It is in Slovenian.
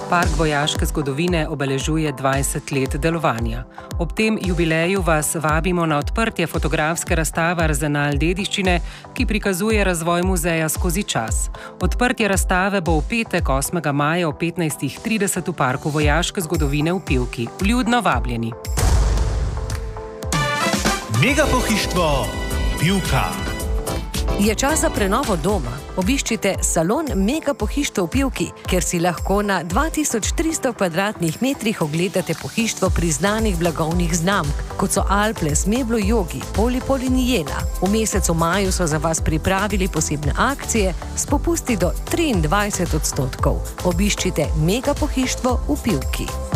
Park vojaške zgodovine obeležuje 20 let delovanja. Ob tem jubileju vas vabimo na odprtje fotografske razstave Arzenal dediščine, ki prikazuje razvoj muzeja skozi čas. Odprtje razstave bo v petek 8. maja ob 15:30 v Parku vojaške zgodovine v Pivki. Vljudno vabljeni. Mega pohištvo Pivka. Je čas za prenovo doma? Obiščite salon Mega pohištvo v Pivki, kjer si lahko na 2300 kvadratnih metrih ogledate pohištvo priznanih blagovnih znamk, kot so Alples, Meblo Yogi, Polipol in Jena. V mesecu maju so za vas pripravili posebne akcije s popusti do 23%. Obiščite Mega pohištvo v Pivki.